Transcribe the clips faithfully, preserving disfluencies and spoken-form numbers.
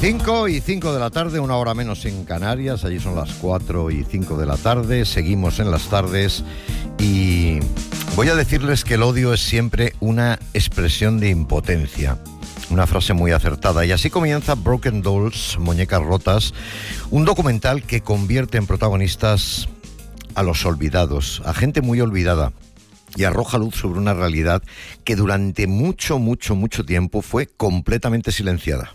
cinco y cinco de la tarde, una hora menos en Canarias. Allí son las cuatro y cinco de la tarde. Seguimos en las tardes y voy a decirles que el odio es siempre una expresión de impotencia. Una frase muy acertada. Y así comienza Broken Dolls, Muñecas Rotas, un documental que convierte en protagonistas a los olvidados, a gente muy olvidada, y arroja luz sobre una realidad que durante mucho, mucho, mucho tiempo fue completamente silenciada.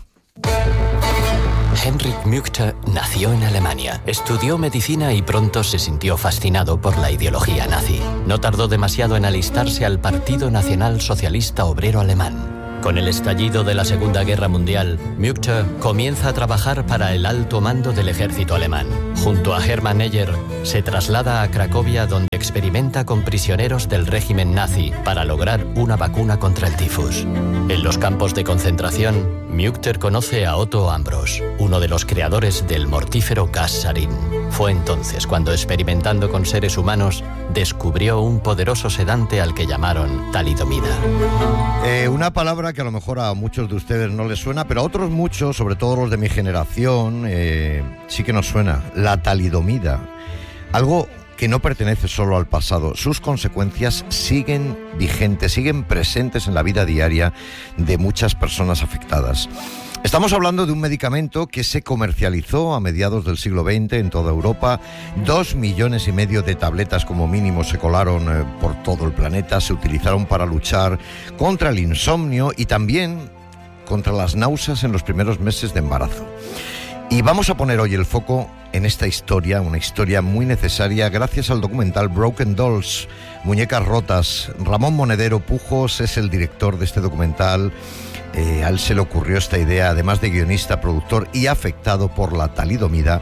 Heinrich Müchter nació en Alemania, estudió medicina y pronto se sintió fascinado por la ideología nazi. No tardó demasiado en alistarse al Partido Nacional Socialista Obrero Alemán. Con el estallido de la Segunda Guerra Mundial, Müchter comienza a trabajar para el alto mando del ejército alemán. Junto a Hermann Eyer, se traslada a Cracovia, donde experimenta con prisioneros del régimen nazi para lograr una vacuna contra el tifus. En los campos de concentración, Müchter conoce a Otto Ambros, uno de los creadores del mortífero gas sarín. Fue entonces cuando, experimentando con seres humanos, descubrió un poderoso sedante al que llamaron talidomida. Eh, una palabra que a lo mejor a muchos de ustedes no les suena, pero a otros muchos, sobre todo los de mi generación, eh, sí que nos suena. La talidomida. Algo que no pertenece solo al pasado. Sus consecuencias siguen vigentes, siguen presentes en la vida diaria de muchas personas afectadas. Estamos hablando de un medicamento que se comercializó a mediados del siglo veinte en toda Europa. Dos millones y medio de tabletas como mínimo se colaron eh, por todo el planeta. Se utilizaron para luchar contra el insomnio y también contra las náuseas en los primeros meses de embarazo. Y vamos a poner hoy el foco en esta historia, una historia muy necesaria gracias al documental Broken Dolls, Muñecas Rotas. Ramón Monedero Pujos es el director de este documental. Eh, a él se le ocurrió esta idea, además de guionista, productor y afectado por la talidomida,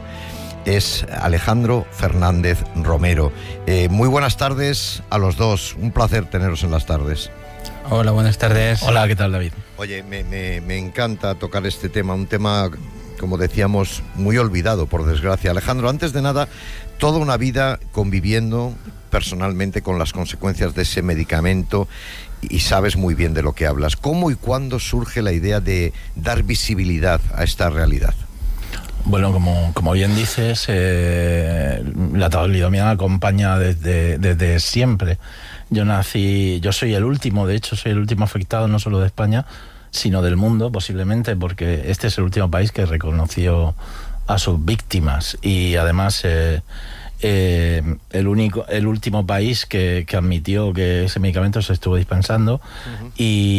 es Alejandro Fernández Romero. Eh, muy buenas tardes a los dos, un placer teneros en las tardes. Hola, buenas tardes. Hola, ¿qué tal, David? Oye, me, me, me encanta tocar este tema, un tema, como decíamos, muy olvidado, por desgracia. Alejandro, antes de nada, toda una vida conviviendo personalmente con las consecuencias de ese medicamento y sabes muy bien de lo que hablas. ¿Cómo y cuándo surge la idea de dar visibilidad a esta realidad? Bueno, como, como bien dices, eh, la talidomida me acompaña desde, desde siempre. Yo nací, yo soy el último, de hecho soy el último afectado no solo de España, sino del mundo posiblemente, porque este es el último país que reconoció a sus víctimas y además eh, eh, el único, el último país que, que admitió que ese medicamento se estuvo dispensando. Uh-huh.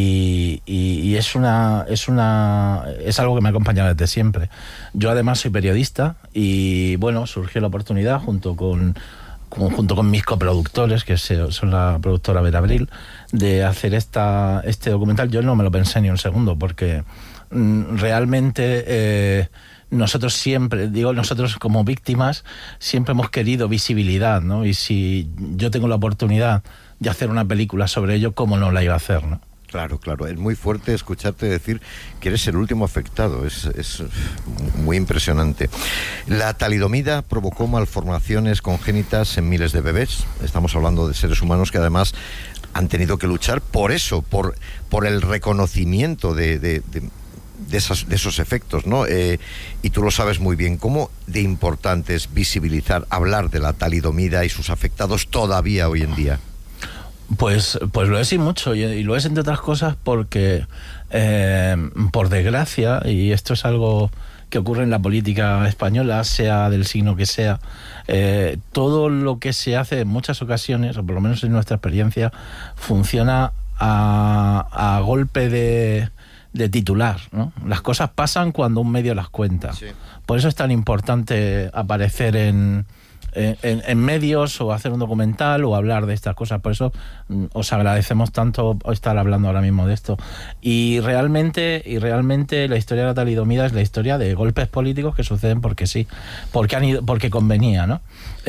y, y, y es una, es una, es algo que me acompaña desde siempre. Yo además soy periodista y bueno, surgió la oportunidad junto con junto con mis coproductores, que son la productora Vera Abril, de hacer esta, este documental. Yo no me lo pensé ni un segundo, porque mm, realmente eh, nosotros siempre, digo nosotros como víctimas, siempre hemos querido visibilidad, ¿no? Y si yo tengo la oportunidad de hacer una película sobre ello, ¿cómo no la iba a hacer, no? Claro, claro. Es muy fuerte escucharte decir que eres el último afectado. Es, es muy impresionante. La talidomida provocó malformaciones congénitas en miles de bebés. Estamos hablando de seres humanos que además han tenido que luchar por eso, por, por el reconocimiento de, de, de, de, esas, de esos efectos, ¿no? Eh, y tú lo sabes muy bien. ¿Cómo de importante es visibilizar, hablar de la talidomida y sus afectados todavía hoy en día? Pues, pues lo es y mucho, y, y lo es entre otras cosas porque, eh, por desgracia, y esto es algo que ocurre en la política española, sea del signo que sea, eh, todo lo que se hace en muchas ocasiones, o por lo menos en nuestra experiencia, funciona a, a golpe de, de titular, ¿no? Las cosas pasan cuando un medio las cuenta. Sí. Por eso es tan importante aparecer en... En, en medios o hacer un documental o hablar de estas cosas. Por eso mm, os agradecemos tanto estar hablando ahora mismo de esto. Y realmente y realmente la historia de la talidomida es la historia de golpes políticos que suceden porque sí, porque han ido, porque convenía, ¿no?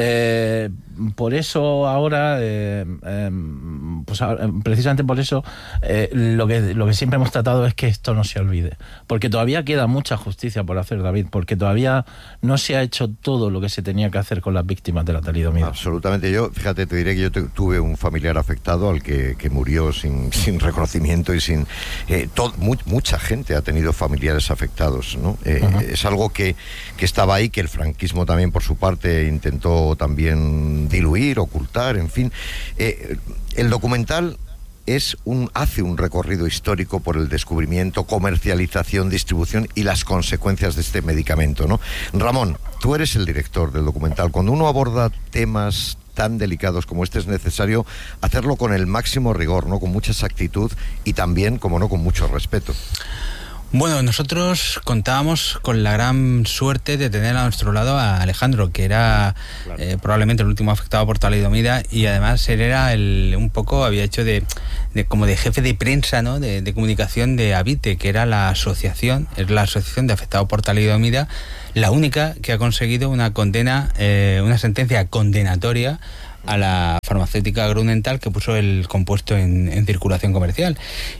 Eh, por eso ahora, eh, eh, pues precisamente por eso, eh, lo que lo que siempre hemos tratado es que esto no se olvide, porque todavía queda mucha justicia por hacer, David, porque todavía no se ha hecho todo lo que se tenía que hacer con las víctimas de la talidomida. Absolutamente. Yo, fíjate, te diré que yo te, tuve un familiar afectado al que, que murió sin, sin reconocimiento y sin... Eh, todo, mu mucha gente ha tenido familiares afectados, ¿no? Eh, uh-huh. Es algo que, que estaba ahí, que el franquismo también, por su parte, intentó también diluir, ocultar, en fin. Eh, el documental... Es un, hace un recorrido histórico por el descubrimiento, comercialización, distribución y las consecuencias de este medicamento, ¿no? Ramón, tú eres el director del documental. Cuando uno aborda temas tan delicados como este, es necesario hacerlo con el máximo rigor, ¿no? Con mucha exactitud y también, como no, con mucho respeto. Bueno, nosotros contábamos con la gran suerte de tener a nuestro lado a Alejandro, que era claro. eh, probablemente el último afectado por talidomida, y además él era el, un poco, había hecho de, de como de jefe de prensa, ¿no? de, de comunicación de Avite, que era la asociación, es la asociación de afectados por talidomida, la única que ha conseguido una condena, eh, una sentencia condenatoria a la farmacéutica Grunenthal, que puso el compuesto en, en circulación comercial.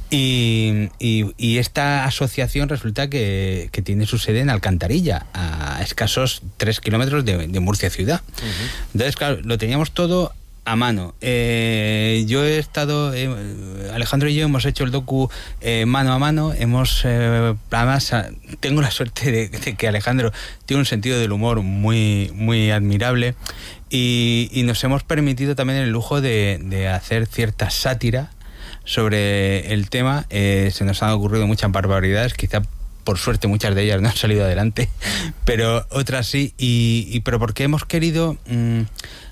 Y, y, y esta asociación resulta que, que tiene su sede en Alcantarilla, a escasos tres kilómetros de, de Murcia ciudad. Uh-huh. Entonces, claro, lo teníamos todo a mano. Eh, yo he estado, eh, Alejandro y yo hemos hecho el docu eh, mano a mano. Hemos, eh, además, tengo la suerte de, de que Alejandro tiene un sentido del humor muy, muy admirable. Y, y nos hemos permitido también el lujo de, de hacer cierta sátira sobre el tema. Eh, se nos han ocurrido muchas barbaridades, quizá por suerte muchas de ellas no han salido adelante, pero otras sí. Y, y pero porque hemos querido... Mmm,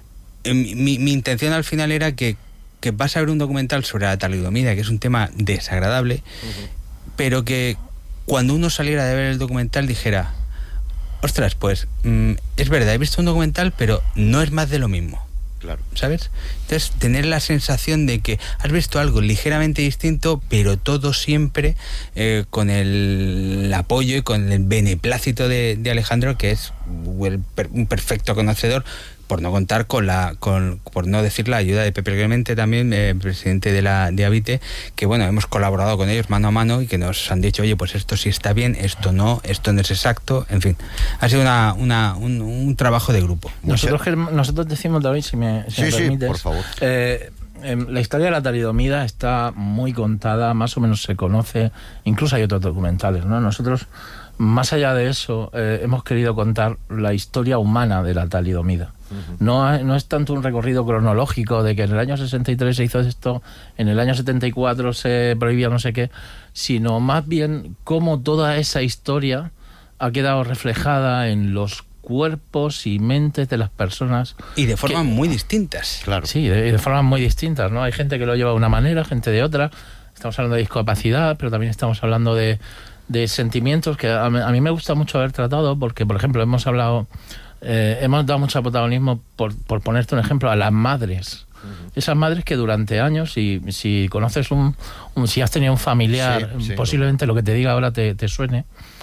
mi, mi intención al final era que, que vas a ver un documental sobre la talidomida, que es un tema desagradable, uh-huh. pero que cuando uno saliera de ver el documental dijera... Ostras, pues mmm, es verdad, he visto un documental, pero no es más de lo mismo. Claro. ¿Sabes? Entonces, tener la sensación de que has visto algo ligeramente distinto, pero todo siempre eh, con el, el apoyo y con el beneplácito de, de Alejandro, que es el, un perfecto conocedor, por no contar con la, con, por no decir la ayuda de Pepe Clemente también, eh, presidente de la de Avite, que bueno, hemos colaborado con ellos mano a mano y que nos han dicho, oye, pues esto sí está bien, esto no, esto no es exacto, en fin, ha sido una, una un, un trabajo de grupo. Nosotros, nosotros decimos, David, si me, si sí, me permites, sí, por favor. Eh, la historia de la talidomida está muy contada, más o menos se conoce, incluso hay otros documentales, ¿no? Nosotros, más allá de eso, eh, hemos querido contar la historia humana de la talidomida. Uh-huh. No, no es tanto un recorrido cronológico de que en el año sesenta y tres se hizo esto, en el año setenta y cuatro se prohibía no sé qué, sino más bien cómo toda esa historia ha quedado reflejada en los cuerpos y mentes de las personas. Y de formas que, muy distintas. Claro. Sí, de, de formas muy distintas, ¿no? Hay gente que lo lleva de una manera, gente de otra. Estamos hablando de discapacidad, pero también estamos hablando de, de sentimientos que a mí, a mí me gusta mucho haber tratado, porque, por ejemplo, hemos hablado... Eh, hemos dado mucho protagonismo, por, por ponerte un ejemplo, a las madres. Uh-huh. Esas madres que durante años, si, si conoces un, un... si has tenido un familiar, sí, sí, posiblemente lo que te diga ahora te, te suene.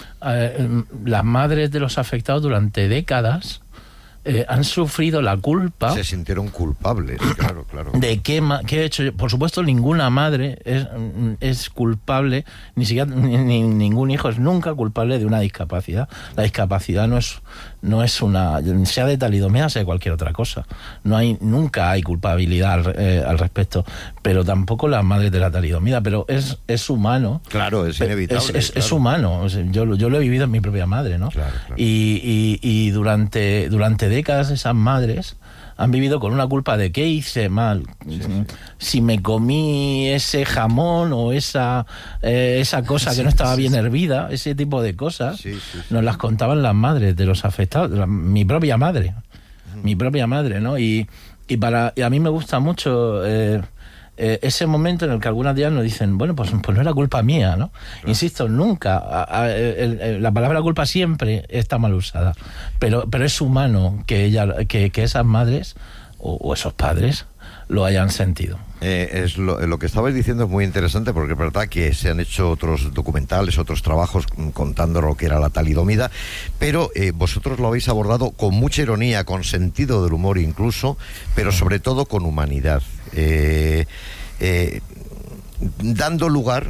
Eh, las madres de los afectados durante décadas eh, han sufrido la culpa. Se sintieron culpables, claro, claro. ¿De qué, qué he hecho yo? Por supuesto, ninguna madre es, es culpable, ni siquiera ni, ni, ningún hijo es nunca culpable de una discapacidad. La discapacidad no es, no es una, sea de talidomida, sea de cualquier otra cosa. No hay, nunca hay culpabilidad al, eh, al respecto, pero tampoco las madres de la talidomida, pero es, es humano. Claro, es inevitable. Es, es, claro. es humano. Yo, yo lo he vivido en mi propia madre, ¿no? Claro, claro. Y, y, y durante, durante décadas esas madres han vivido con una culpa de qué hice mal, sí, sí. si me comí ese jamón o esa eh, esa cosa sí, que no estaba sí, bien sí. hervida, ese tipo de cosas, sí, sí, sí. nos las contaban las madres de los afectados, la, mi propia madre, uh-huh. mi propia madre, ¿no? Y, y para y a mí me gusta mucho eh, eh, ese momento en el que algunas días nos dicen, bueno, pues, pues no era culpa mía, ¿no? Claro. Insisto, nunca, a, a, el, el, la palabra culpa siempre está mal usada, pero, pero es humano que, ella, que, que esas madres o, o esos padres lo hayan sentido. Eh, es lo, lo que estabais diciendo es muy interesante, porque es verdad que se han hecho otros documentales, otros trabajos contando lo que era la talidomida, pero eh, vosotros lo habéis abordado con mucha ironía, con sentido del humor incluso, pero sobre todo con humanidad, eh, eh, dando lugar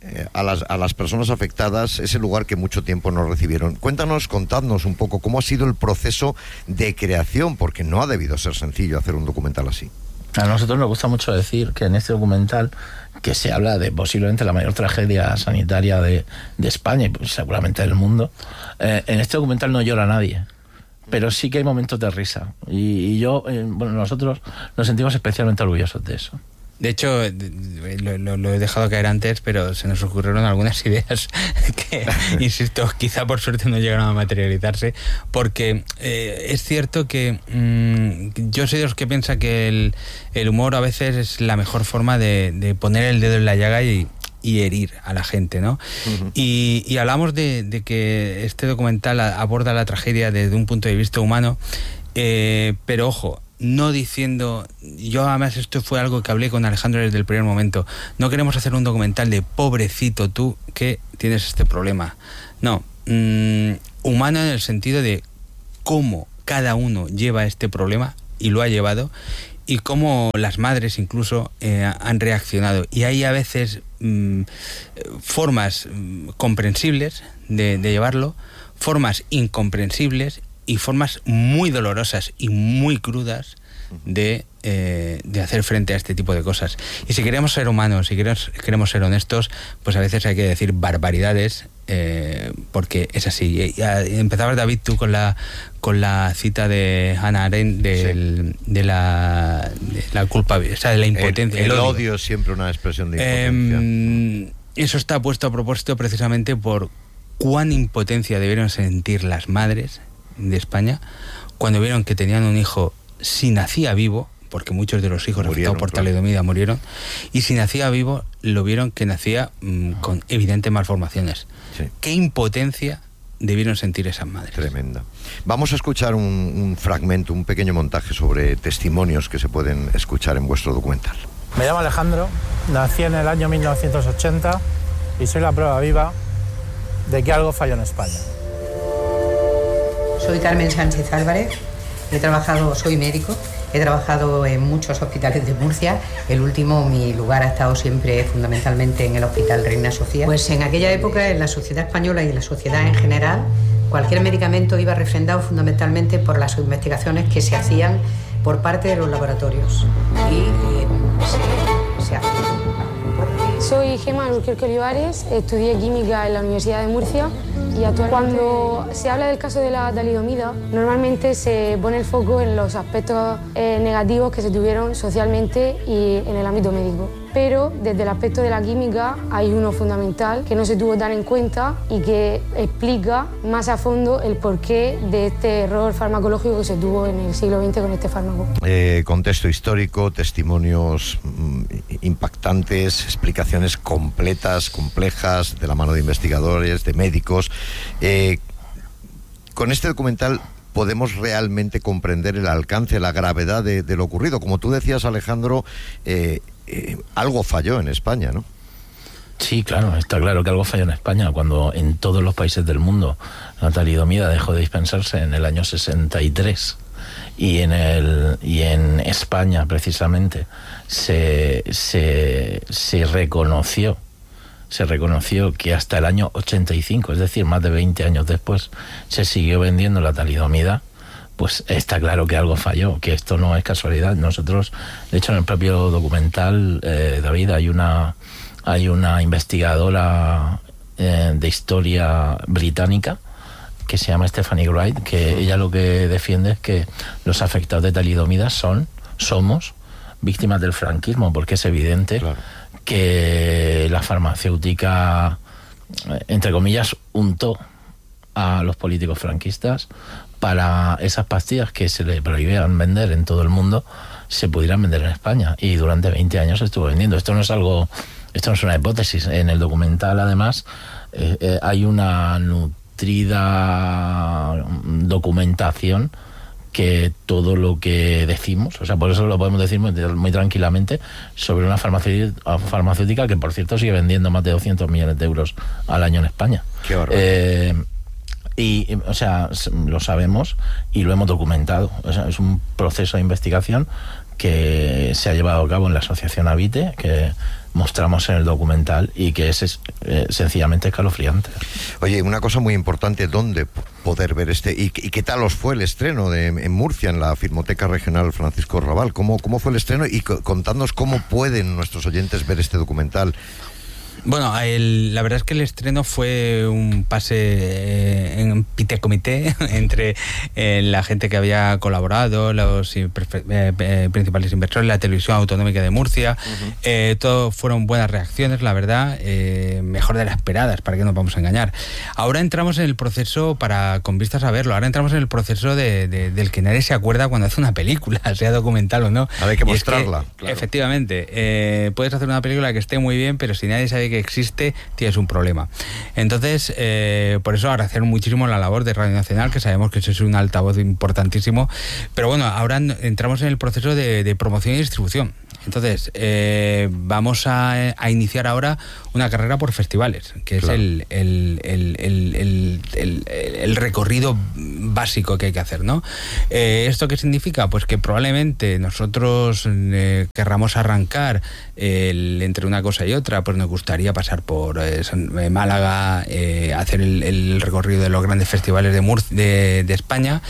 eh, a, las, a las personas afectadas ese lugar que mucho tiempo no recibieron. Cuéntanos, contadnos un poco cómo ha sido el proceso de creación, porque no ha debido ser sencillo hacer un documental así. A nosotros nos gusta mucho decir que en este documental, que se habla de posiblemente la mayor tragedia sanitaria de, de España y pues, seguramente del mundo, eh, en este documental no llora nadie, pero sí que hay momentos de risa. Y, y yo, eh, bueno, nosotros nos sentimos especialmente orgullosos de eso. De hecho, lo, lo, lo he dejado caer antes, pero se nos ocurrieron algunas ideas que, insisto, quizá por suerte no llegaron a materializarse, porque eh, es cierto que mmm, yo soy de los que piensa que el, el humor a veces es la mejor forma de, de poner el dedo en la llaga y, y herir a la gente, ¿no? Uh-huh. Y, y hablamos de, de que este documental aborda la tragedia desde un punto de vista humano, eh, pero ojo, no diciendo, yo además esto fue algo que hablé con Alejandro desde el primer momento, no queremos hacer un documental de pobrecito tú que tienes este problema. No, mmm, humano en el sentido de cómo cada uno lleva este problema y lo ha llevado, y cómo las madres incluso eh, han reaccionado. Y hay a veces mmm, formas mmm, comprensibles de, de llevarlo, formas incomprensibles y formas muy dolorosas y muy crudas de, eh, de hacer frente a este tipo de cosas. Y si queremos ser humanos, si queremos, queremos ser honestos, pues a veces hay que decir barbaridades, eh, porque es así. Y, a, empezabas, David, tú con la con la cita de Hannah Arendt del, sí. de, la, de la culpa, o sea, de la impotencia. El, el, el odio. odio es siempre una expresión de impotencia. Eh, eso está puesto a propósito precisamente por cuán impotencia debieron sentir las madres de España cuando vieron que tenían un hijo, si nacía vivo, porque muchos de los hijos afectados por claro. talidomida murieron, y si nacía vivo lo vieron que nacía mmm, con evidentes malformaciones. Sí. Qué impotencia debieron sentir esas madres. Tremenda. Vamos a escuchar un, un fragmento, un pequeño montaje sobre testimonios que se pueden escuchar en vuestro documental. Me llamo Alejandro, nací en el año mil novecientos ochenta y soy la prueba viva de que algo falló en España. Soy Carmen Sánchez Álvarez, he trabajado, soy médico, he trabajado en muchos hospitales de Murcia. El último, mi lugar ha estado siempre fundamentalmente en el Hospital Reina Sofía. Pues en aquella época, en la sociedad española y en la sociedad en general, cualquier medicamento iba refrendado fundamentalmente por las investigaciones que se hacían por parte de los laboratorios. Y eh, se, se hacían. Soy Gemma Alburquerque Olivares, estudié química en la Universidad de Murcia y actualmente... Cuando se habla del caso de la talidomida, normalmente se pone el foco en los aspectos eh, negativos que se tuvieron socialmente y en el ámbito médico. Pero desde el aspecto de la química hay uno fundamental que no se tuvo tan en cuenta y que explica más a fondo el porqué de este error farmacológico que se tuvo en el siglo veinte con este fármaco. Eh, contexto histórico, testimonios mm, impactantes, explicaciones completas, complejas, de la mano de investigadores, de médicos. Eh, con este documental podemos realmente comprender el alcance, la gravedad de, de lo ocurrido. Como tú decías, Alejandro, eh, eh, algo falló en España, ¿no? Sí, claro, está claro que algo falló en España cuando en todos los países del mundo la talidomida dejó de dispensarse en el año sesenta y tres y en el y en España precisamente se se, se reconoció se reconoció que hasta el año ochenta y cinco, es decir, más de veinte años después, se siguió vendiendo la talidomida. Pues está claro que algo falló, que esto no es casualidad. Nosotros, de hecho, en el propio documental, eh, David, hay una hay una investigadora eh, de historia británica que se llama Stephanie Wright, que ella lo que defiende es que los afectados de talidomida son, somos víctimas del franquismo, porque es evidente claro. que la farmacéutica, entre comillas, untó a los políticos franquistas para esas pastillas que se le prohibían vender en todo el mundo, se pudieran vender en España, y durante veinte años se estuvo vendiendo. Esto no es algo, esto no es una hipótesis. En el documental, además, eh, eh, hay una nutrida documentación que todo lo que decimos, o sea, por eso lo podemos decir muy, muy tranquilamente, sobre una farmacéutica, farmacéutica que, por cierto, sigue vendiendo más de doscientos millones de euros al año en España. Qué horror. Eh, y, o sea, lo sabemos y lo hemos documentado. O sea, es un proceso de investigación que se ha llevado a cabo en la asociación Habite, que mostramos en el documental y que es, es eh, sencillamente escalofriante. Oye, una cosa muy importante, ¿dónde poder ver este? ¿Y, y qué tal os fue el estreno de, en Murcia, en la Filmoteca Regional Francisco Rabal? ¿Cómo, cómo fue el estreno? Y co- contadnos cómo pueden nuestros oyentes ver este documental. Bueno, el, la verdad es que el estreno fue un pase eh, en petit comité entre eh, la gente que había colaborado, los eh, eh, principales inversores, la Televisión Autonómica de Murcia. Uh-huh. Eh, todo fueron buenas reacciones, la verdad, eh, mejor de las esperadas, para que no nos vamos a engañar. Ahora entramos en el proceso, para con vistas a verlo, ahora entramos en el proceso de, de, del que nadie se acuerda cuando hace una película, sea documental o no. Hay que mostrarla. Es que, claro. Efectivamente, eh, puedes hacer una película que esté muy bien, pero si nadie sabe que existe, tienes un problema. Entonces, eh, por eso agradecer muchísimo la labor de Radio Nacional, que sabemos que eso es un altavoz importantísimo, pero bueno, ahora entramos en el proceso de, de promoción y distribución. Entonces, eh, vamos a, a iniciar ahora una carrera por festivales, que claro. es el, el, el, el, el, el, el recorrido básico que hay que hacer, ¿no? Eh, ¿Esto qué significa? Pues que probablemente nosotros eh, querramos arrancar eh, entre una cosa y otra, pues nos gustaría pasar por eh, Málaga, eh, hacer el, el recorrido de los grandes festivales de, Mur- de, de España,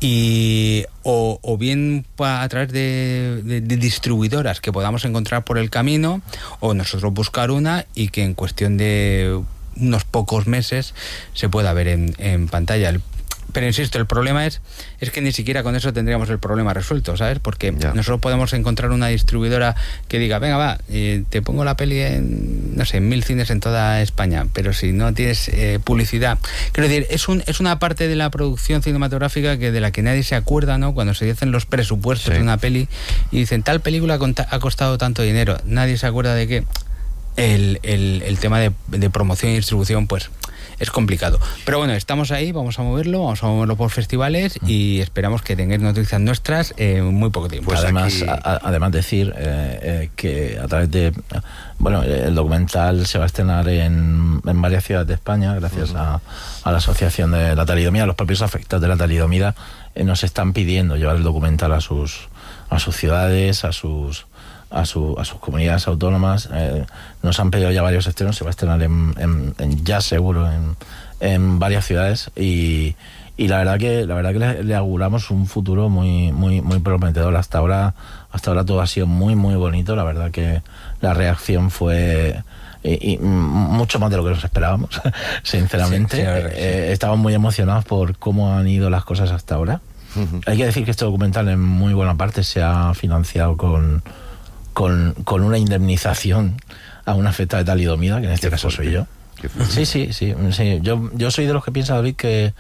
y o, o bien a través de, de, de distribuidoras que podamos encontrar por el camino, o nosotros buscar una y que en cuestión de unos pocos meses se pueda ver en, en pantalla. Pero insisto, el problema es es que ni siquiera con eso tendríamos el problema resuelto, ¿sabes? Porque ya. nosotros podemos encontrar una distribuidora que diga, venga, va, eh, te pongo la peli en, no sé, en mil cines en toda España, pero si no tienes eh, publicidad... Quiero decir, es un es una parte de la producción cinematográfica que de la que nadie se acuerda, ¿no? Cuando se dicen los presupuestos sí. de una peli y dicen, tal película ha costado tanto dinero, nadie se acuerda de que el, el, el tema de, de promoción y distribución, pues... es complicado. Pero bueno, estamos ahí, vamos a moverlo, vamos a moverlo por festivales y esperamos que tengáis noticias nuestras en muy poco tiempo. Pues además, aquí... a, además decir eh, eh, que a través de... Bueno, el documental se va a estrenar en, en varias ciudades de España gracias uh-huh. a, a la Asociación de la Talidomida. Los propios afectados de la talidomida eh, nos están pidiendo llevar el documental a sus, a sus ciudades, a sus... A, su, a sus comunidades autónomas. Eh, nos han pedido ya varios estrenos, se va a estrenar en, en, en ya seguro en, en varias ciudades y, y la verdad que la verdad que le, le auguramos un futuro muy muy muy prometedor. Hasta ahora hasta ahora todo ha sido muy muy bonito, la verdad que la reacción fue y, y mucho más de lo que nos esperábamos, sinceramente. Sí, sí, verdad, eh, sí. Estamos muy emocionados por cómo han ido las cosas hasta ahora. Uh-huh. Hay que decir que este documental en muy buena parte se ha financiado con Con, con una indemnización a una afectada de talidomida, que en este Qué caso fuerte. soy yo. Sí, sí, sí, sí. Yo, yo soy de los que piensa, David, que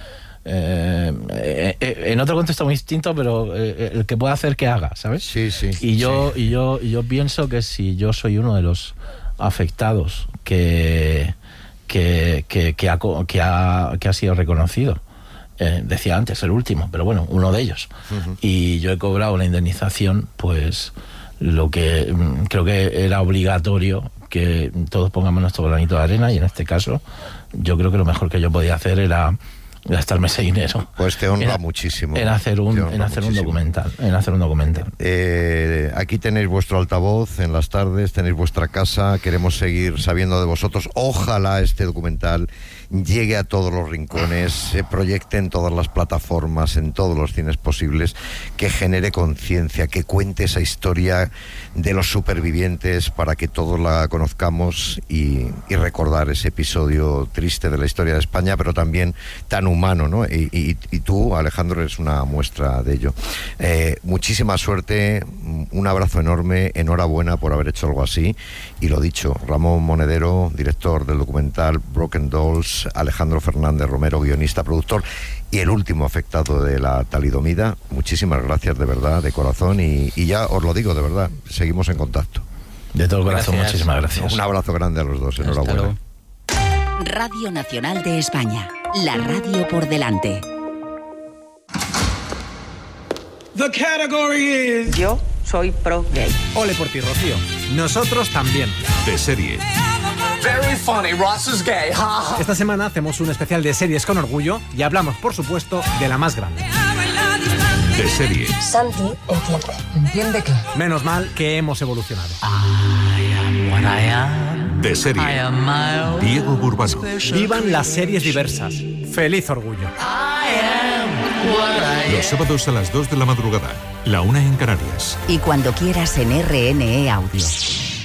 eh, eh, eh, en otro contexto muy distinto, pero eh, el que pueda hacer que haga, ¿sabes? Sí, sí. Y yo, sí. y yo, y yo pienso que si yo soy uno de los afectados que que, que, que, ha, que, ha, que ha sido reconocido, eh, decía antes el último, pero bueno, uno de ellos, uh-huh. y yo he cobrado la indemnización, pues lo que creo que era obligatorio que todos pongamos nuestro granito de arena, y en este caso yo creo que lo mejor que yo podía hacer era gastarme ese dinero. Pues te honra era, muchísimo. En hacer un, en hacer un documental. En hacer un documental. Eh, aquí tenéis vuestro altavoz en las tardes, tenéis vuestra casa, queremos seguir sabiendo de vosotros. Ojalá este documental llegue a todos los rincones, se proyecte en todas las plataformas, en todos los cines posibles, que genere conciencia, que cuente esa historia de los supervivientes para que todos la conozcamos y, y recordar ese episodio triste de la historia de España, pero también tan humano, ¿no? Y, y, y tú, Alejandro, eres una muestra de ello. Eh, muchísima suerte, un abrazo enorme, enhorabuena por haber hecho algo así, y lo dicho, Ramón Monedero, director del documental Broken Dolls, Alejandro Fernández Romero, guionista, productor y el último afectado de la talidomida, muchísimas gracias de verdad, de corazón, y, y ya os lo digo de verdad, seguimos en contacto. De todo corazón, gracias. Muchísimas gracias. Un abrazo grande a los dos, enhorabuena. Radio Nacional de España, la radio por delante. The category is... Yo soy pro gay. Ole por ti, Rocío. Nosotros también. De serie. Very funny, Ross is gay. Esta semana hacemos un especial de series con orgullo y hablamos, por supuesto, de la más grande. De serie. Santi entiende. ¿Entiende qué? Menos mal que hemos evolucionado. De serie. Diego Burbano. Vivan las series diversas. Feliz orgullo. Los sábados a las dos de la madrugada, la una en Canarias. Y cuando quieras en R N E Audio.